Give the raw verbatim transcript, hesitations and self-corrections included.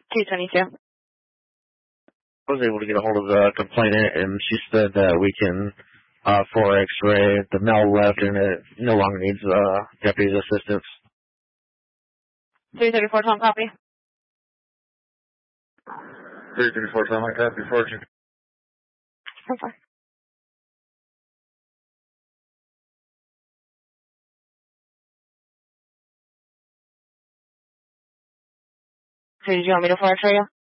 two twenty-two. I was able to get a hold of the complainant, and she said that we can uh, four X-ray. The male left, and it no longer needs uh, deputy's assistance. three thirty-four, Tom, copy. three thirty-four, Tom, I copy for you. Okay. So did you want me to four X-ray you?